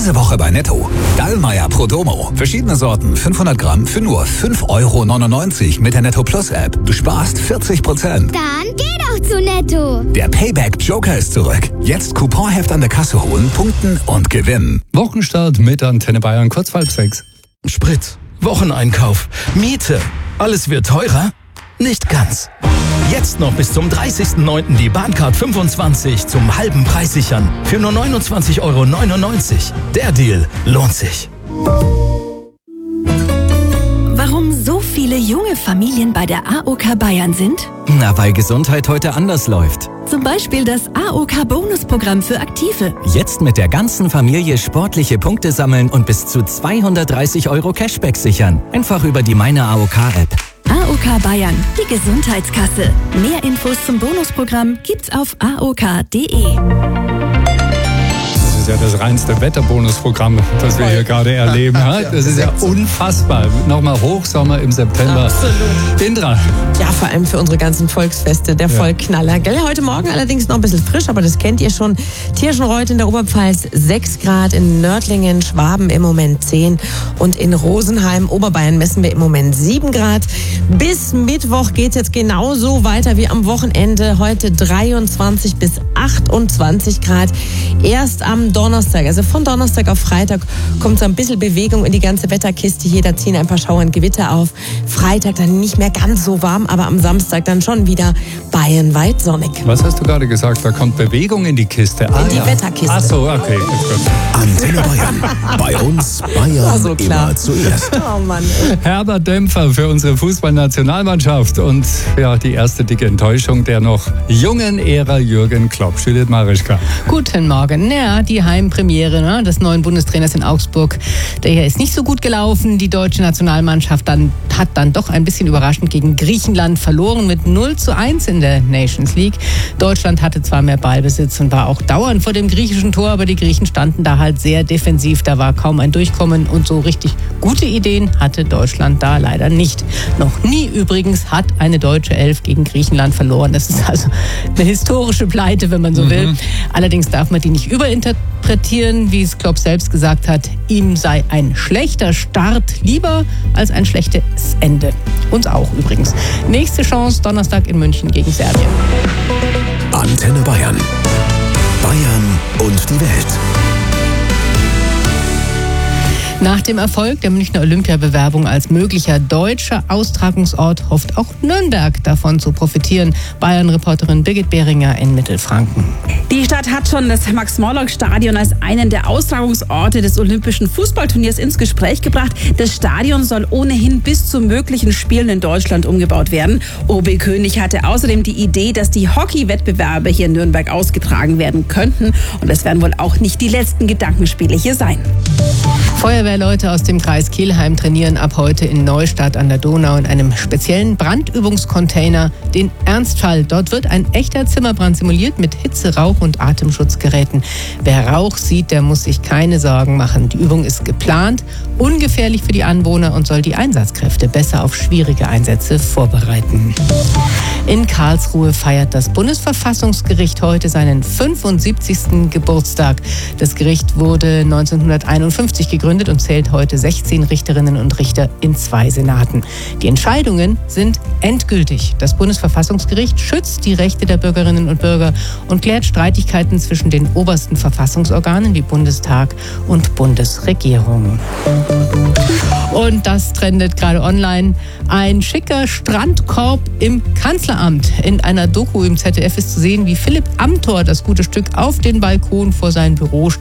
Diese Woche bei Netto. Dallmayr Prodomo. Verschiedene Sorten, 500 Gramm für nur 5,99 € mit der Netto Plus App. Du sparst 40%. Dann geh doch zu Netto. Der Payback Joker ist zurück. Jetzt Couponheft an der Kasse holen, punkten und gewinnen. Wochenstart mit Antenne Bayern, kurz vor 5:30. Sprit, Wocheneinkauf, Miete. Alles wird teurer? Nicht ganz. Jetzt noch bis zum 30.09. die Bahncard 25 zum halben Preis sichern. Für nur 29,99 €. Der Deal lohnt sich. Warum so viele junge Familien bei der AOK Bayern sind? Na, weil Gesundheit heute anders läuft. Zum Beispiel das AOK-Bonusprogramm für Aktive. Jetzt mit der ganzen Familie sportliche Punkte sammeln und bis zu 230 € Cashback sichern. Einfach über die Meine AOK-App. AOK Bayern, die Gesundheitskasse. Mehr Infos zum Bonusprogramm gibt's auf aok.de. Das ist ja das reinste Wetterbonusprogramm, das wir hier gerade erleben. Das ist ja unfassbar. Nochmal Hochsommer im September. Absolut. Indra. Ja, vor allem für unsere ganzen Volksfeste, der Vollknaller. Gell? Heute Morgen allerdings noch ein bisschen frisch, aber das kennt ihr schon. Tirschenreuth in der Oberpfalz 6 Grad, in Nördlingen, Schwaben im Moment 10 und in Rosenheim, Oberbayern messen wir im Moment 7 Grad. Bis Mittwoch geht es jetzt genauso weiter wie am Wochenende. Heute 23 bis 28 Grad. Erst am Donnerstag, also von Donnerstag auf Freitag, kommt so ein bisschen Bewegung in die ganze Wetterkiste. Hier, da ziehen ein paar Schauer und Gewitter auf. Freitag dann nicht mehr ganz so warm, aber am Samstag dann schon wieder bayernweit sonnig. Was hast du gerade gesagt? Da kommt Bewegung in die Kiste. In die Wetterkiste. Ach so, okay. Antenne Bayern. Bei uns Bayern so klar. immer zuerst. Oh Mann. Herbert Dämpfer für unsere Fußballnationalmannschaft und ja, die erste dicke Enttäuschung der noch jungen Ära Jürgen Klopp. Judith Marischka. Guten Morgen. Ja, die Heimpremiere des neuen Bundestrainers in Augsburg, der hier ist nicht so gut gelaufen. Die deutsche Nationalmannschaft hat dann doch ein bisschen überraschend gegen Griechenland verloren mit 0:1 in der Nations League. Deutschland hatte zwar mehr Ballbesitz und war auch dauernd vor dem griechischen Tor, aber die Griechen standen da halt sehr defensiv. Da war kaum ein Durchkommen und so richtig gute Ideen hatte Deutschland da leider nicht. Noch nie übrigens hat eine deutsche Elf gegen Griechenland verloren. Das ist also eine historische Pleite, wenn man so will. Allerdings darf man die nicht überinterpretieren, wie es Klopp selbst gesagt hat. Ihm sei ein schlechter Start lieber als ein schlechtes Ende. Uns auch übrigens. Nächste Chance Donnerstag in München gegen Serbien. Antenne Bayern. Bayern und die Welt. Nach dem Erfolg der Münchner Olympiabewerbung als möglicher deutscher Austragungsort hofft auch Nürnberg davon zu profitieren. Bayern-Reporterin Birgit Behringer in Mittelfranken. Die Stadt hat schon das Max-Morlock-Stadion als einen der Austragungsorte des Olympischen Fußballturniers ins Gespräch gebracht. Das Stadion soll ohnehin bis zu möglichen Spielen in Deutschland umgebaut werden. OB König hatte außerdem die Idee, dass die Hockey-Wettbewerbe hier in Nürnberg ausgetragen werden könnten. Und es werden wohl auch nicht die letzten Gedankenspiele hier sein. Feuerwehrleute aus dem Kreis Kelheim trainieren ab heute in Neustadt an der Donau in einem speziellen Brandübungscontainer, den Ernstfall. Dort wird ein echter Zimmerbrand simuliert mit Hitze-, Rauch- und Atemschutzgeräten. Wer Rauch sieht, der muss sich keine Sorgen machen. Die Übung ist geplant, ungefährlich für die Anwohner und soll die Einsatzkräfte besser auf schwierige Einsätze vorbereiten. In Karlsruhe feiert das Bundesverfassungsgericht heute seinen 75. Geburtstag. Das Gericht wurde 1951 gegründet und zählt heute 16 Richterinnen und Richter in 2 Senaten. Die Entscheidungen sind endgültig. Das Bundesverfassungsgericht schützt die Rechte der Bürgerinnen und Bürger und klärt Streitigkeiten zwischen den obersten Verfassungsorganen wie Bundestag und Bundesregierung. Und das trendet gerade online. Ein schicker Strandkorb im Kanzleramt. In einer Doku im ZDF ist zu sehen, wie Philipp Amthor das gute Stück auf den Balkon vor sein Büro